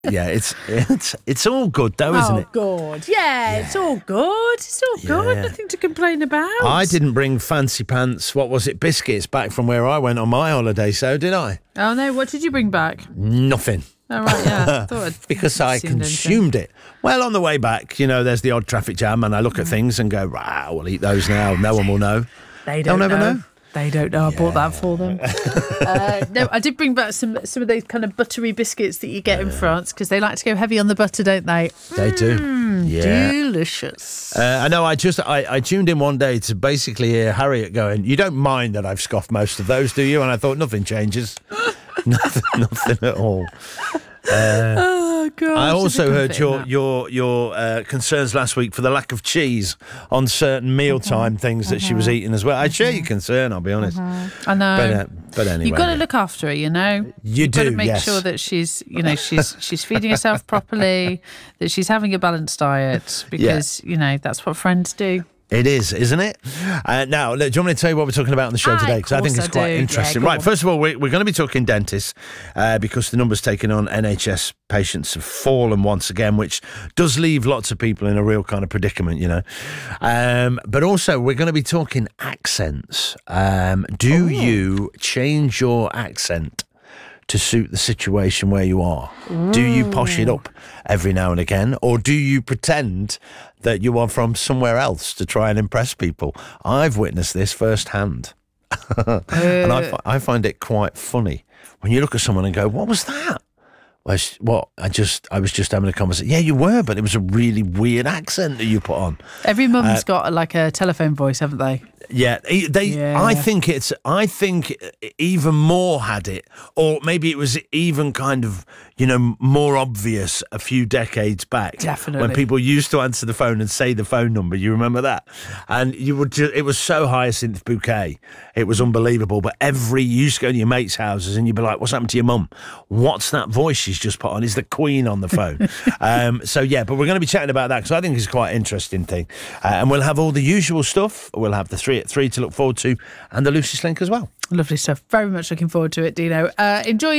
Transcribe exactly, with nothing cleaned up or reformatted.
Yeah, it's it's it's all good though, isn't oh, it? good. Yeah, yeah, it's all good. It's all good. Yeah. Nothing to complain about. I didn't bring fancy pants, what was it, biscuits back from where I went on my holiday, so did I? Oh, no. What did you bring back? Nothing. Oh, right, yeah. I thought I'd because I consumed anything. it. Well, on the way back, you know, there's the odd traffic jam, and I look at things and go, "Wow, we'll eat those now. No one will know." They don't They'll never know. know. They don't know. I yeah. bought that for them. uh, no, I did bring back some some of those kind of buttery biscuits that you get uh, in France because they like to go heavy on the butter, don't they? They do. Mm, yeah. Delicious. Uh, I know. I just I, I tuned in one day to basically hear Harriet going, "You don't mind that I've scoffed most of those, do you?" And I thought, nothing changes. nothing, nothing at all. Uh, oh God! I also heard your your your uh, concerns last week for the lack of cheese on certain mealtime uh-huh. things that uh-huh. she was eating as well. I share uh-huh. your concern, I'll be honest. Uh-huh. I know, but, uh, but anyway, you've got to look after her. You know, you you've do. got to make yes. sure that she's, you know, she's she's feeding herself properly, that she's having a balanced diet because yeah. you know that's what friends do. It is, isn't it? Uh, now, look, do you want me to tell you what we're talking about on the show ah, today? Because I think it's I quite do. interesting. Yeah, right, first of all, we're, we're going to be talking dentists uh, because the numbers taken on N H S patients have fallen once again, which does leave lots of people in a real kind of predicament, you know. Um, but also, we're going to be talking accents. Um, do oh. you change your accent to suit the situation where you are? Mm. Do you posh it up every now and again, or do you pretend that you are from somewhere else to try and impress people? I've witnessed this firsthand. uh. And I, I find it quite funny when you look at someone and go, "What was that?" Well, what I just I was just having a conversation. Yeah, you were, but it was a really weird accent that you put on. Every mum's uh, got like a telephone voice, haven't they? Yeah, they. Yeah. I think it's. I think even more had it, or maybe it was even kind of, you know, more obvious a few decades back. Definitely, when people used to answer the phone and say the phone number. You remember that? And you would. Just, it was so Hyacinth Bouquet. It was unbelievable. But every you used to go to your mates' houses and you'd be like, "What's happened to your mum? What's that voice she's just put on? Is the Queen on the phone?" um, so yeah, but we're going to be chatting about that because I think it's quite an interesting thing, uh, and we'll have all the usual stuff. We'll have the three. Three to look forward to, and the Lucy's Link as well. Lovely stuff. Very much looking forward to it, Dino. Uh, enjoy